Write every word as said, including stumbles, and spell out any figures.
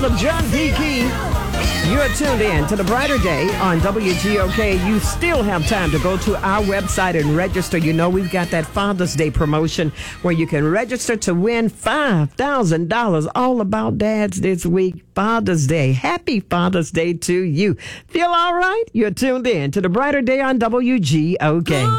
of John D. Key. You're tuned in to the Brighter Day on W G O K. You still have time to go to our website and register. You know, we've got that Father's Day promotion where you can register to win five thousand dollars. All about dads this week. Father's Day. Happy Father's Day to you. Feel all right? You're tuned in to the Brighter Day on W G O K.